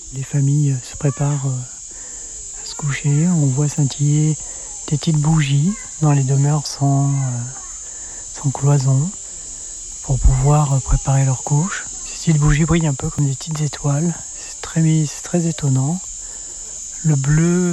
Les familles se préparent à se coucher. On voit scintiller des petites bougies dans les demeures sans cloison pour pouvoir préparer leur couche. Ces petites bougies brillent un peu comme des petites étoiles. C'est très étonnant. Le bleu